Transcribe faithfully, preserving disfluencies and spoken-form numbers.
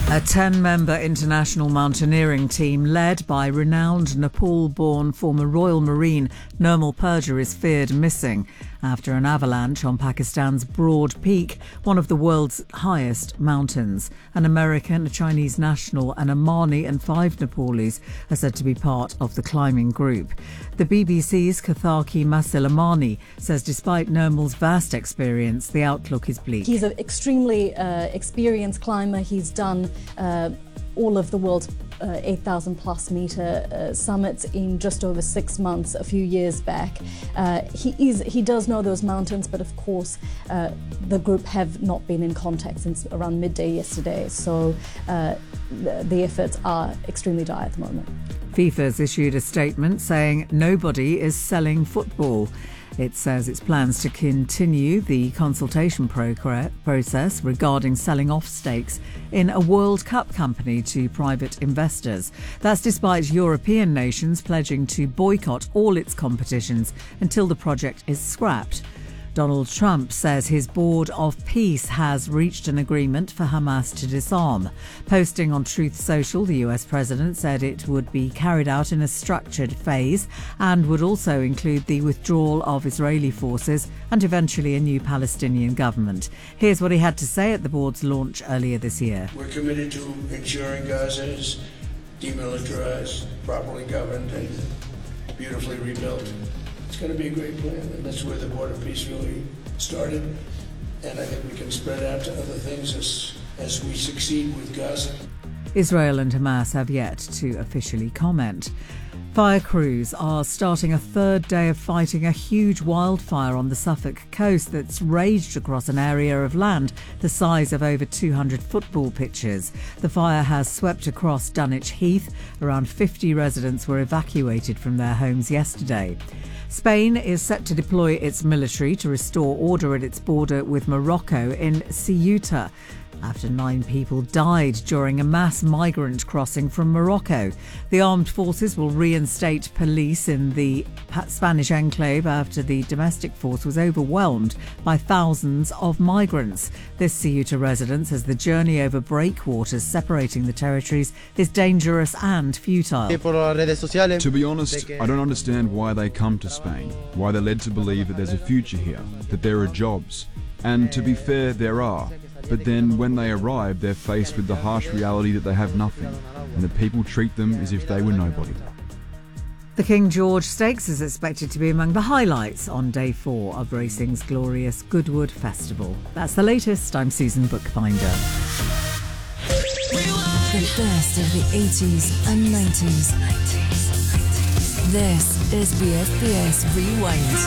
A ten-member international mountaineering team led by renowned Nepal-born former Royal Marine Nirmal Purja is feared missing after an avalanche on Pakistan's Broad Peak, one of the world's highest mountains. An American, a Chinese national, an Omani and five Nepalis are said to be part of the climbing group. The B B C's Kathaki Masilamani says despite Nirmal's vast experience, the outlook is bleak. He's an extremely uh, experienced climber. He's done uh, all of the world's uh, eight thousand plus meter uh, summits in just over six months a few years back. Uh, he is he does know those mountains, but of course uh, the group have not been in contact since around midday yesterday, so uh, the, the efforts are extremely dire at the moment. FIFA's issued a statement saying nobody is selling football. It says its plans to continue the consultation process regarding selling off stakes in a World Cup company to private investors. That's despite European nations pledging to boycott all its competitions until the project is scrapped. Donald Trump says his Board of Peace has reached an agreement for Hamas to disarm. Posting on Truth Social, the U S president said it would be carried out in a structured phase and would also include the withdrawal of Israeli forces and eventually a new Palestinian government. Here's what he had to say at the board's launch earlier this year. We're committed to ensuring Gaza is demilitarized, properly governed and beautifully rebuilt. It's going to be a great plan, and that's where the Board of Peace really started. And I think we can spread out to other things as, as we succeed with Gaza. Israel and Hamas have yet to officially comment. Fire crews are starting a third day of fighting a huge wildfire on the Suffolk coast that's raged across an area of land the size of over two hundred football pitches. The fire has swept across Dunwich Heath. Around fifty residents were evacuated from their homes yesterday. Spain is set to deploy its military to restore order at its border with Morocco in Ceuta, after nine people died during a mass migrant crossing from Morocco. The armed forces will reinstate police in the Spanish enclave after the domestic force was overwhelmed by thousands of migrants. This Ceuta resident says the journey over breakwaters separating the territories is dangerous and futile. To be honest, I don't understand why they come to Spain, why they're led to believe that there's a future here, that there are jobs. And to be fair, there are. But then when they arrive, they're faced with the harsh reality that they have nothing, and that people treat them as if they were nobody. The King George Stakes is expected to be among the highlights on day four of racing's glorious Goodwood Festival. That's the latest. I'm Susan Bookbinder. The best of the eighties and nineties. This is B F B S Rewind.